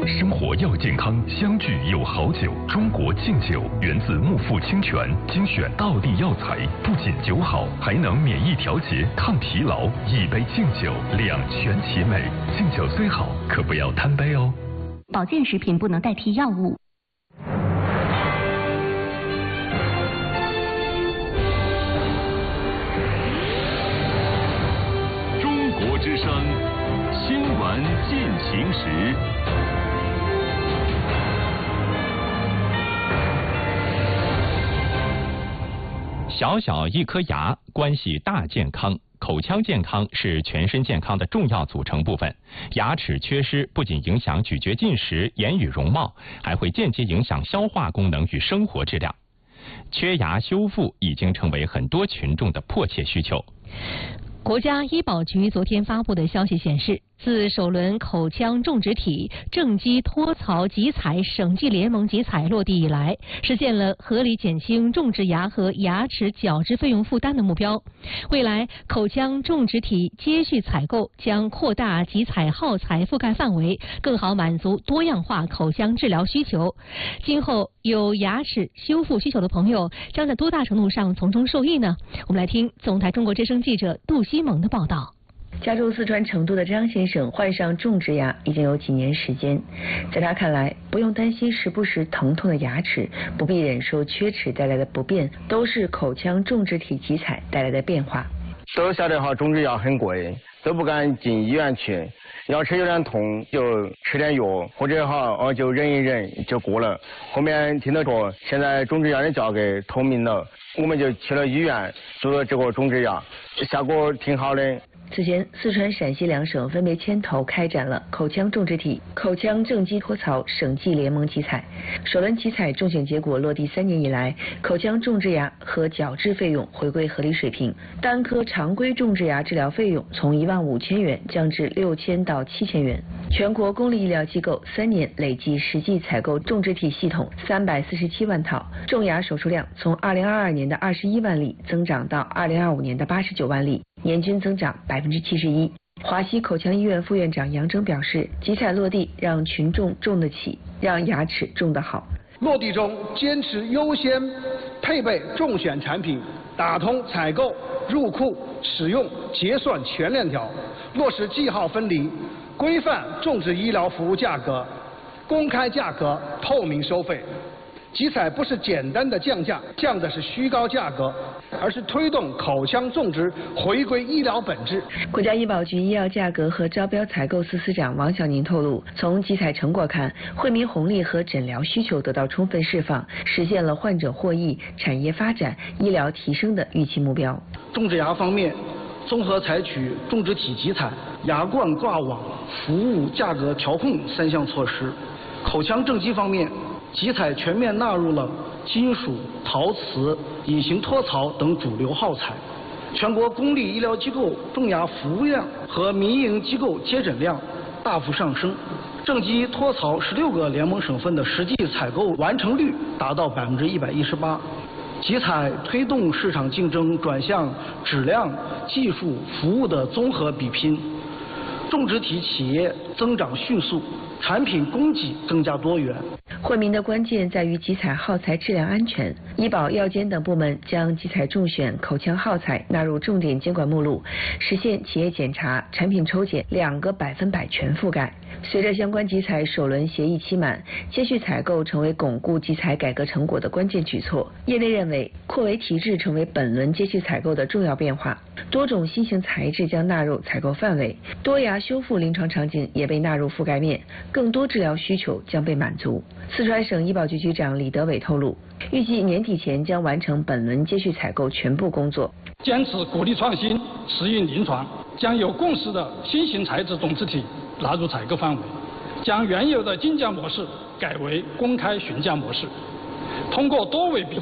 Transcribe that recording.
生活要健康，相聚有好酒。中国敬酒源自木富清泉，精选道地药材，不仅酒好，还能免疫调节、抗疲劳。一杯敬酒，两全其美。敬酒虽好，可不要贪杯哦。 保健食品不能代替药物。 中国之声，新闻进行时。 小小一颗牙，关系大健康。口腔健康是全身健康的重要组成部分。牙齿缺失不仅影响咀嚼进食、言语容貌，还会间接影响消化功能与生活质量。缺牙修复已经成为很多群众的迫切需求。 国家医保局昨天发布的消息显示，自首轮口腔种植体正畸脱槽集采省际联盟集采落地以来，实现了合理减轻种植牙和牙齿矫治费用负担的目标。未来，口腔种植体接续采购将扩大集采耗材覆盖范围，更好满足多样化口腔治疗需求。今后有牙齿修复需求的朋友将在多大程度上从中受益呢？我们来听总台中国之声记者杜西蒙的报道。 家住四川成都的张先生患上种植牙已经有几年时间，在他看来，不用担心时不时疼痛的牙齿，不必忍受缺齿带来的不便，都是口腔种植体集采带来的变化。 都晓得哈，种植牙很贵，都不敢进医院去。牙齿有点痛就吃点药，或者哈就忍一忍就过了。后面听到说现在种植牙的价格透明了，我们就去了医院做了这个种植牙，效果挺好的。 此前，四川、陕西两省分别牵头开展了口腔种植体、口腔正畸脱槽省际联盟集采。首轮集采中选结果落地3年以来，口腔种植牙和矫治费用回归合理水平，单颗常规种植牙治疗费用从15000元降至6000到7000元。全国公立医疗机构3年累计实际采购种植体系统347万套，种牙手术量从2022年的21万例增长到2025年的89万例，年均增长71%。华西口腔医院副院长杨征表示，集采落地让群众种得起，让牙齿种得好。 落地中坚持优先配备中选产品，打通采购、入库、使用、结算全链条，落实记号分离，规范种植医疗服务价格，公开价格，透明收费。集采不是简单的降价，降的是虚高价格，而是推动口腔种植回归医疗本质。 国家医保局医药价格和招标采购司司长王晓宁透露，从集采成果看，惠民红利和诊疗需求得到充分释放，实现了患者获益、产业发展、医疗提升的预期目标。 种植牙方面，综合采取种植体集采、牙冠挂网、服务价格调控3项措施。口腔正畸方面，集采全面纳入了金属、陶瓷、隐形脱槽等主流耗材。全国公立医疗机构种牙服务量和民营机构接诊量大幅上升，正畸脱槽16个联盟省份的实际采购完成率达到118%。集采推动市场竞争转向质量、技术、服务的综合比拼，种植体企业增长迅速，产品供给更加多元。 惠民的关键在于集采耗材质量安全。医保、药监等部门将集采中选口腔耗材纳入重点监管目录，实现企业检查、产品抽检2个100%全覆盖。随着相关集采首轮协议期满，接续采购成为巩固集采改革成果的关键举措。业内认为，扩围提质成为本轮接续采购的重要变化，多种新型材质将纳入采购范围，多牙修复临床场景也被纳入覆盖面，更多治疗需求将被满足。四川省医保局局长李德伟透露，预计年底前将完成本轮接续采购全部工作。 坚持鼓励创新、适应临床，将有共识的新型材质种植体纳入采购范围，将原有的竞价模式改为公开询价模式，通过多维